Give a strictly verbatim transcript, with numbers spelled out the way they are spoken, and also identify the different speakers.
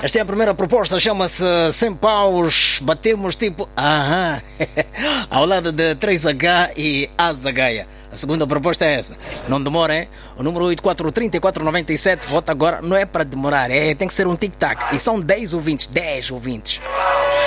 Speaker 1: Esta é a primeira proposta, chama-se Sem Paus, batemos tipo aham, ao lado de três H e Azagaia. A segunda proposta é essa. Não demora, hein? O número oito quatro três quatro nove sete, vota agora. Não é para demorar, é, tem que ser um tic-tac. E são dez ouvintes, dez ouvintes.